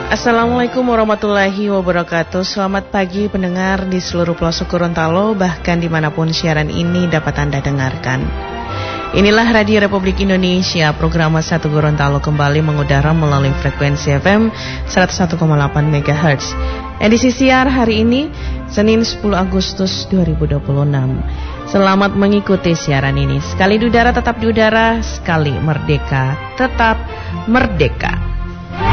Assalamualaikum warahmatullahi wabarakatuh. Selamat pagi pendengar di seluruh pelosok Gorontalo, bahkan dimanapun siaran ini dapat Anda dengarkan. Inilah Radio Republik Indonesia, program 1 Gorontalo kembali mengudara melalui frekuensi FM 101,8 MHz. Edisi siar hari ini, Senin 10 Agustus 2026. Selamat mengikuti siaran ini. Sekali di udara tetap di udara, sekali merdeka tetap merdeka.